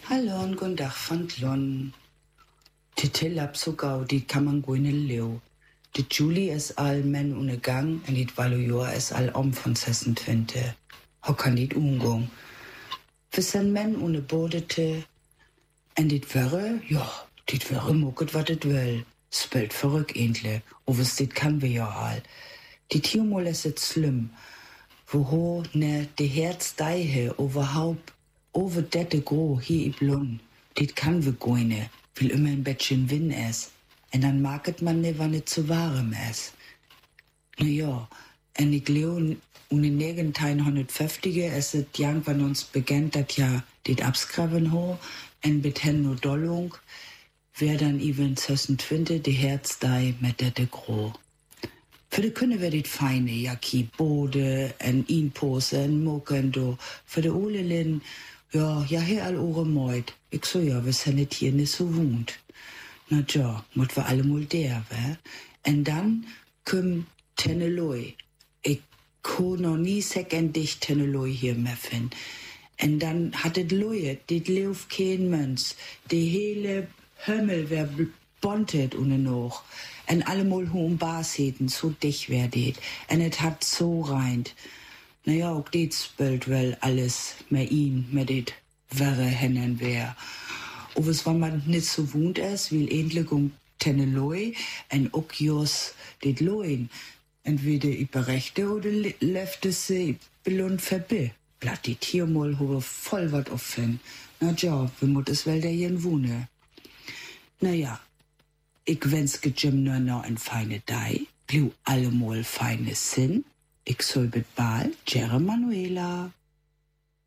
Hallon, guten Tag von Tlon. Die Tillab so gau, die kann man goine leu. Die Julie is all men ohne Gang, en dit Valujor is all von 26. Ho kann dit umgong. Wir sind men ohne Bodete, en dit wäre, ja, dit wäre mucket wat het will. Spelt verrück endle, overs dit kann wir ja all. Die Tiermol is het schlimm. Woho ne de Herz deihe overhaupt, over dette gro hier i blon. Dit kann wir goine, will immer ein Bettchen Winn es. En dann maget man ne, wann es zu warm es. Na ja, en ich leo une 1950 es et jang van uns begent dat ja dit abskraven ho, en beten no dollung, wer dann even 26 de Herz dei met dette gro. Für de kunne wir dit feine, ja ki bode, en inpose, en moken do, für de olelin, ja hier all ore moit. Ich so, ja, wir sind nicht hier nicht so wohnt. Na ja, mut wir alle mal der, wä? En dann küm Tenneloi. Ich ko noch nie dich Tenneloi hier mehr finden. En dann hat et Loie, dit leuf kein Mens. Die hele Himmel wär bontet ohne noch. En allemal hohen Basheten, so dicht wär dit. En et hat so reint. Naja, auch dit spült wel alles mehr ihn, mit dit wäre hennen wär. Und was wenn man nicht so wohnt ist, will endlich Tenneloi en auch jos dit Loin. Entweder i berechte oder läuft es sie belund verbi. Blatt die Tiermol hohe voll wat offen. Na ja, wie mut es wel der jen wohne. Naja, ich wünske Jim nur noch ein feine Dei, bliu allemal feine Sinn. Ich soll bet bald, Jere Manuela.